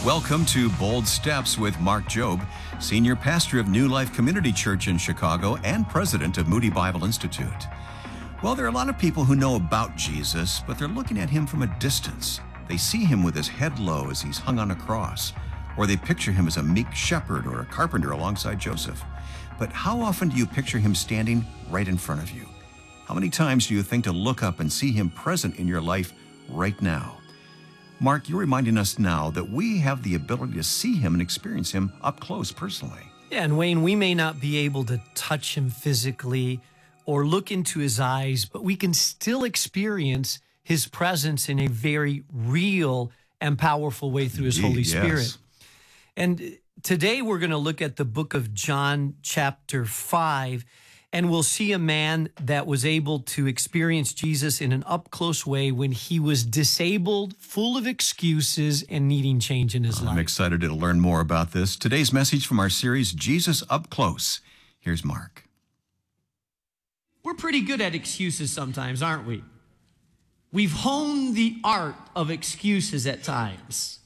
Welcome to Bold Steps with Mark Jobe, Senior Pastor of New Life Community Church in Chicago and President of Moody Bible Institute. Well, there are a lot of people who know about Jesus, but they're looking at him from a distance. They see him with his head low as he's hung on a cross, or they picture him as a meek shepherd or a carpenter alongside Joseph. But how often do you picture him standing right in front of you? How many times do you think to look up and see him present in your life right now? Mark, you're reminding us now that we have the ability to see him and experience him up close personally. Yeah, and Wayne, we may not be able to touch him physically or look into his eyes, but we can still experience his presence in a very real and powerful way through his Holy Spirit. And today we're going to look at the book of John chapter 5, and we'll see a man that was able to experience Jesus in an up-close way when he was disabled, full of excuses, and needing change in his life. I'm excited to learn more about this. Today's message from our series, Jesus Up Close. Here's Mark. We're pretty good at excuses sometimes, aren't we? We've honed the art of excuses at times.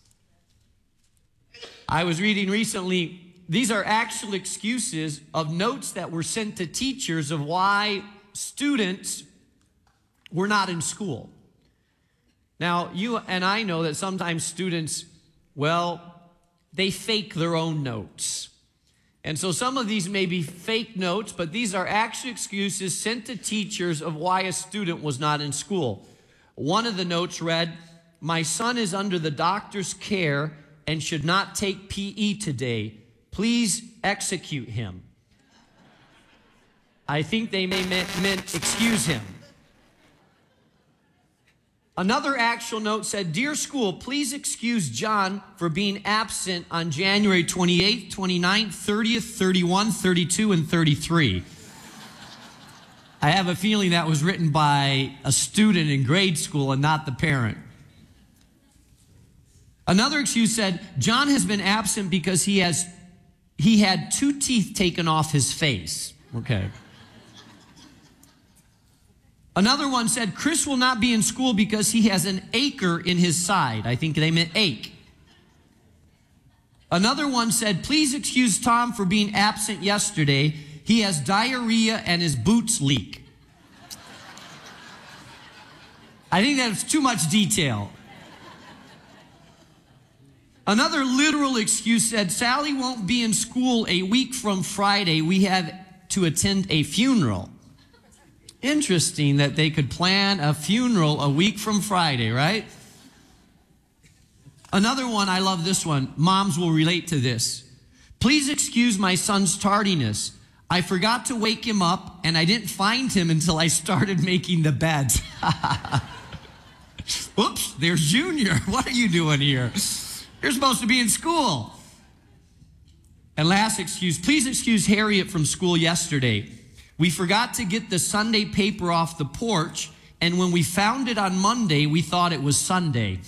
I was reading recently, these are actual excuses of notes that were sent to teachers of why students were not in school. Now, you and I know that sometimes students, they fake their own notes. And so some of these may be fake notes, but these are actual excuses sent to teachers of why a student was not in school. One of the notes read, "My son is under the doctor's care and should not take PE today. Please execute him." I think they meant excuse him. Another actual note said, "Dear school, please excuse John for being absent on January 28th, 29th, 30th, 31, 32, and 33. I have a feeling that was written by a student in grade school and not the parent. Another excuse said, "John has been absent because he had 2 teeth taken off his face." Okay. Another one said, "Chris will not be in school because he has an acre in his side." I think they meant ache. Another one said, "Please excuse Tom for being absent yesterday. He has diarrhea and his boots leak." I think that's too much detail. Another literal excuse said, "Sally won't be in school a week from Friday. We have to attend a funeral." Interesting that they could plan a funeral a week from Friday, right? Another one, I love this one. Moms will relate to this. "Please excuse my son's tardiness. I forgot to wake him up, and I didn't find him until I started making the beds." Oops, there's Junior. What are you doing here? You're supposed to be in school. And last excuse, "Please excuse Harriet from school yesterday. We forgot to get the Sunday paper off the porch, and when we found it on Monday, we thought it was Sunday."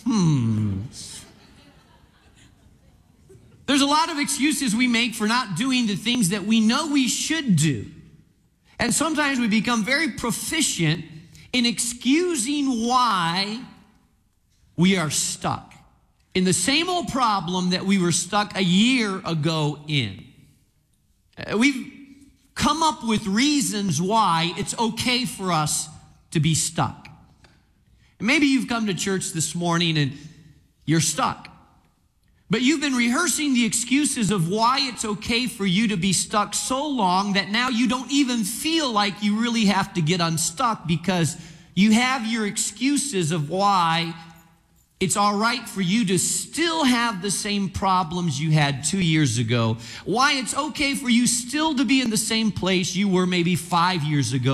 There's a lot of excuses we make for not doing the things that we know we should do. And sometimes we become very proficient in excusing why we are stuck in the same old problem that we were stuck a year ago in. We've come up with reasons why it's okay for us to be stuck. And maybe you've come to church this morning and you're stuck. But you've been rehearsing the excuses of why it's okay for you to be stuck so long that now you don't even feel like you really have to get unstuck because you have your excuses of why it's all right for you to still have the same problems you had 2 years ago. Why it's okay for you still to be in the same place you were maybe 5 years ago.